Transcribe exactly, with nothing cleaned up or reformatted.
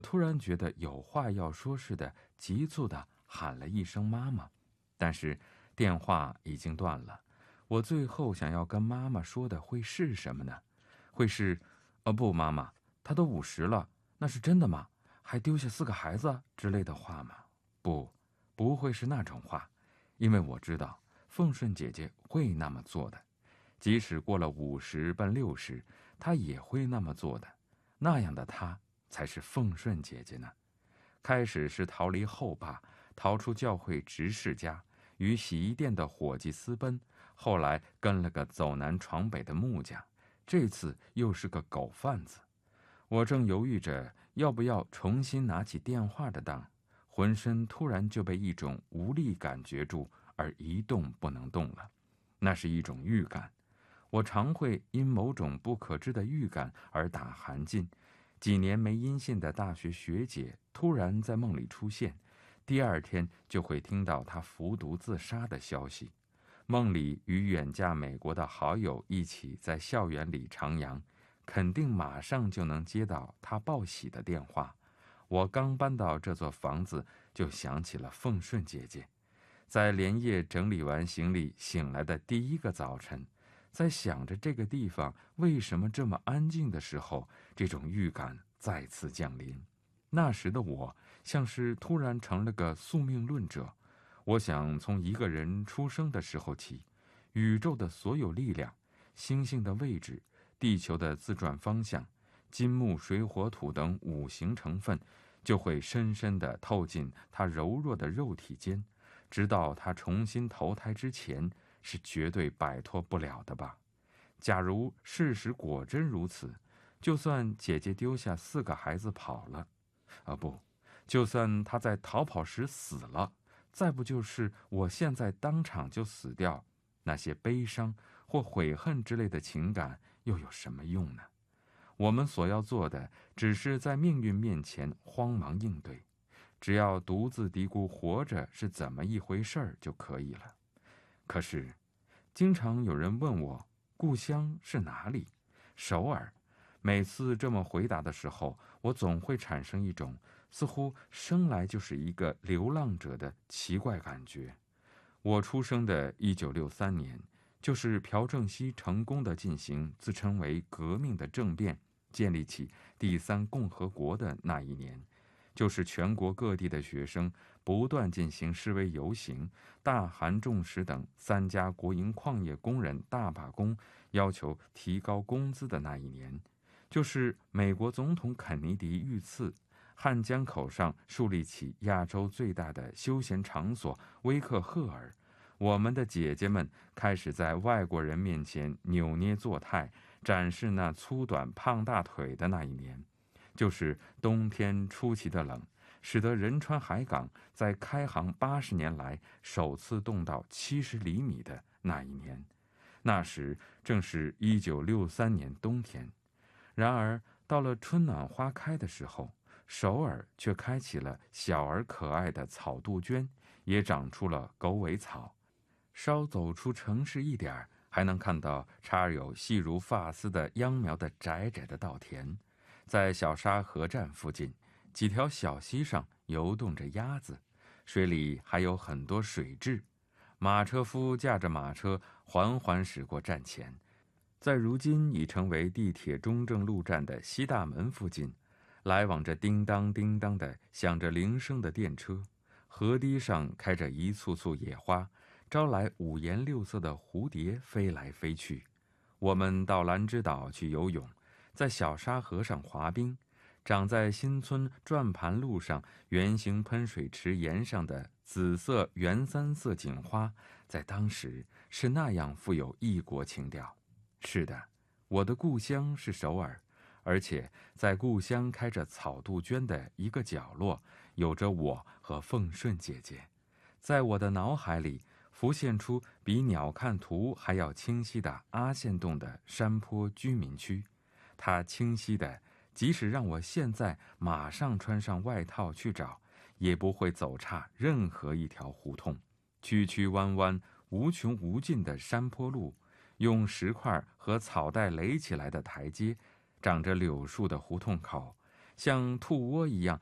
突然觉得有话要说似的，急促地喊了一声妈妈，但是电话已经断了。我最后想要跟妈妈说的会是什么呢？会是哦不，妈妈，他都五十了，那是真的吗？还丢下四个孩子之类的话吗？不，不会是那种话，因为我知道凤顺姐姐会那么做的，即使过了五十奔六十，她也会那么做的。那样的她才是凤顺姐姐呢。开始是逃离后爸，逃出教会执事家，与洗衣店的伙计私奔，后来跟了个走南闯北的木匠，这次又是个狗贩子。我正犹豫着要不要重新拿起电话的当，浑身突然就被一种无力感攫住，而一动不能动了。那是一种预感，我常会因某种不可知的预感而打寒噤。几年没音信的大学学姐突然在梦里出现，第二天就会听到她服毒自杀的消息。梦里与远嫁美国的好友一起在校园里徜徉，肯定马上就能接到她报喜的电话。我刚搬到这座房子，就想起了凤顺姐姐。在连夜整理完行李醒来的第一个早晨，在想着这个地方为什么这么安静的时候，这种预感再次降临。那时的我像是突然成了个宿命论者，我想从一个人出生的时候起，宇宙的所有力量、星星的位置、地球的自转方向、金木水火土等五行成分，就会深深地透进他柔弱的肉体间，直到他重新投胎之前，是绝对摆脱不了的吧。假如事实果真如此，就算姐姐丢下四个孩子跑了，啊不，就算她在逃跑时死了，再不就是我现在当场就死掉，那些悲伤或悔恨之类的情感又有什么用呢？我们所要做的，只是在命运面前慌忙应对，只要独自嘀咕活着是怎么一回事儿就可以了。可是，经常有人问我，故乡是哪里？首尔。每次这么回答的时候，我总会产生一种似乎生来就是一个流浪者的奇怪感觉。我出生的一九六三年，就是朴正熙成功地进行自称为革命的政变，建立起第三共和国的那一年，就是全国各地的学生不断进行示威游行，大韩重实等三家国营矿业工人大罢工，要求提高工资的那一年，就是美国总统肯尼迪遇刺，汉江口上树立起亚洲最大的休闲场所威克赫尔，我们的姐姐们开始在外国人面前扭捏作态，展示那粗短胖大腿的那一年，就是冬天出奇的冷，使得仁川海港在开航八十年来首次冻到七十厘米的那一年。那时正是一九六三年冬天。然而到了春暖花开的时候，首尔却开启了小而可爱的草杜鹃，也长出了狗尾草。稍走出城市一点，还能看到插有细如发丝的秧苗的窄窄的稻田。在小沙河站附近，几条小溪上游动着鸭子，水里还有很多水蛭。马车夫驾着马车缓缓驶过站前，在如今已成为地铁中正路站的西大门附近，来往着叮当叮当的响着铃声的电车。河堤上开着一簇簇野花，招来五颜六色的蝴蝶飞来飞去。我们到兰芝岛去游泳，在小沙河上滑冰。长在新村转盘路上圆形喷水池沿上的紫色原三色锦花，在当时是那样富有异国情调。是的，我的故乡是首尔，而且在故乡开着草杜鹃的一个角落，有着我和凤顺姐姐。在我的脑海里浮现出比鸟瞰图还要清晰的阿线洞的山坡居民区，它清晰的即使让我现在马上穿上外套去找，也不会走差任何一条胡同。曲曲弯弯无穷无尽的山坡路，用石块和草带垒起来的台阶，长着柳树的胡同口， 像兔窝一样